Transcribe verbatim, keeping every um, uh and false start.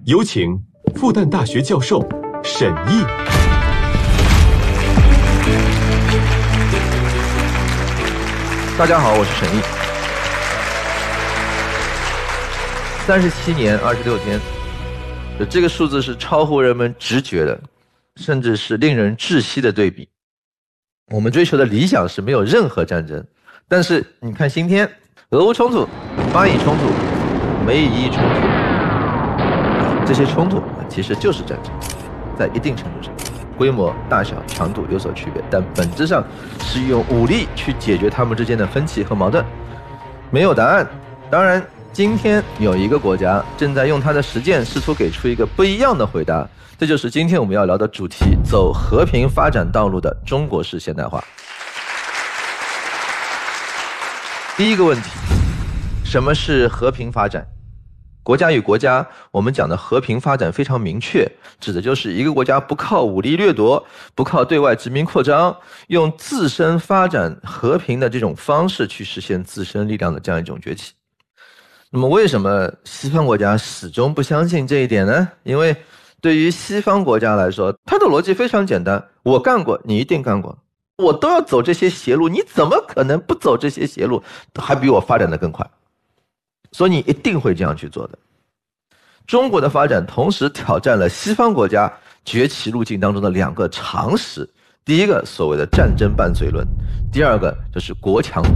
有请复旦大学教授沈毅。 大家好，我是沈毅。三十七年二十六天，这个数字是超乎人们直觉的，甚至是令人窒息的对比。我们追求的理想是没有任何战争，但是你看今天，俄乌冲突、巴以冲突、美以伊冲突，这些冲突其实就是战争，在一定程度上，规模、大小、强度有所区别，但本质上是用武力去解决他们之间的分歧和矛盾。没有答案，当然今天有一个国家正在用它的实践试图给出一个不一样的回答，这就是今天我们要聊的主题，走和平发展道路的中国式现代化。第一个问题，什么是和平发展？国家与国家，我们讲的和平发展非常明确，指的就是一个国家不靠武力掠夺，不靠对外殖民扩张，用自身发展和平的这种方式去实现自身力量的这样一种崛起。那么为什么西方国家始终不相信这一点呢？因为对于西方国家来说，它的逻辑非常简单，我干过，你一定干过，我都要走这些邪路，你怎么可能不走这些邪路，还比我发展的更快？所以你一定会这样去做的。中国的发展同时挑战了西方国家崛起路径当中的两个常识，第一个所谓的战争伴随论，第二个就是国强